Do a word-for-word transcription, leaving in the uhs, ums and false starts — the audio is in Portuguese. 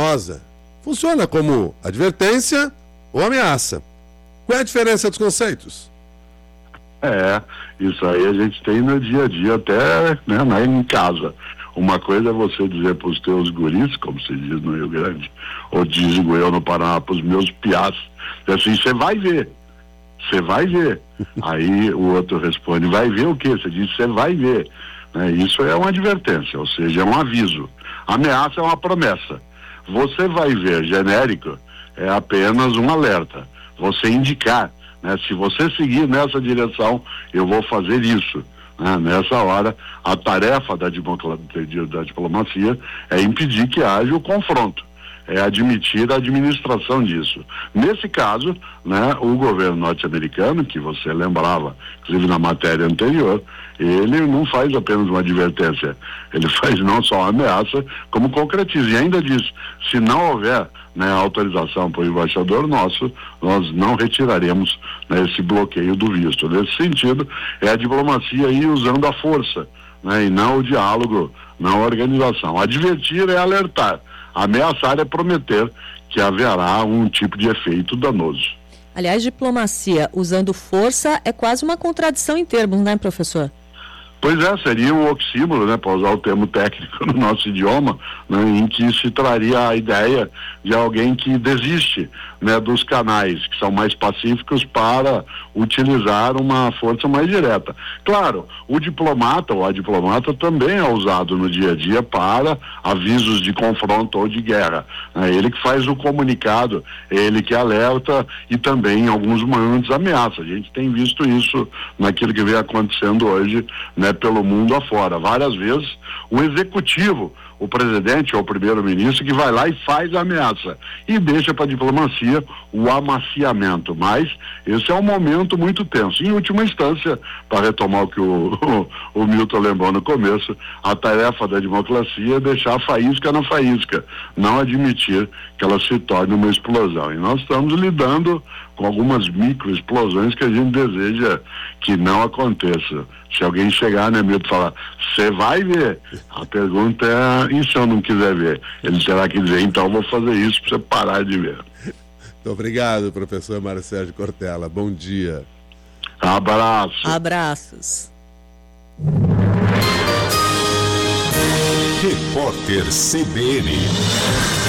criminosa. Funciona como advertência ou ameaça. Qual é a diferença dos conceitos? É, isso aí a gente tem no dia a dia, até, né, lá em casa. Uma coisa é você dizer para os teus guris, como se diz no Rio Grande, ou digo eu no Paraná, para os meus piás, assim, você vai ver, você vai ver. Aí o outro responde, vai ver o quê? Você diz, você vai ver. Né? Isso é uma advertência, ou seja, é um aviso. Ameaça é uma promessa. Você vai ver, genérico, é apenas um alerta. Você indicar, né? Se você seguir nessa direção, eu vou fazer isso. Né? Nessa hora, a tarefa da, da diplomacia é impedir que haja o confronto, é admitir a administração disso. Nesse caso, né, o governo norte-americano, que você lembrava, inclusive na matéria anterior, ele não faz apenas uma advertência, ele faz não só uma ameaça, como concretiza. E ainda diz, se não houver, né, autorização para o embaixador nosso, nós não retiraremos, né, esse bloqueio do visto. Nesse sentido, é a diplomacia aí usando a força, né, e não o diálogo, não a organização. Advertir é alertar, ameaçar é prometer que haverá um tipo de efeito danoso. Aliás, diplomacia usando força é quase uma contradição em termos, né, professor? Pois é, seria um oxímoro, né, para usar o termo técnico no nosso idioma, né, em que se traria a ideia de alguém que desiste, né, dos canais que são mais pacíficos para utilizar uma força mais direta. Claro, o diplomata ou a diplomata também é usado no dia a dia para avisos de confronto ou de guerra. É ele que faz o comunicado, ele que alerta e também em alguns momentos ameaça. A gente tem visto isso naquilo que vem acontecendo hoje, né, pelo mundo afora. Várias vezes o executivo, o presidente ou o primeiro-ministro que vai lá e faz a ameaça e deixa para a diplomacia o amaciamento, mas esse é um momento muito tenso. Em última instância, para retomar o que o, o, o Milton lembrou no começo, a tarefa da democracia é deixar a faísca na faísca, não admitir que ela se torne uma explosão. E nós estamos lidando com algumas microexplosões que a gente deseja que não aconteça. Se alguém chegar, né, Milton, e falar, você vai ver? A pergunta é, e se eu não quiser ver? Ele terá que dizer, então eu vou fazer isso para você parar de ver. Muito obrigado, professor Mário Sérgio Cortella. Bom dia. Abraço. Abraços. Repórter C B N.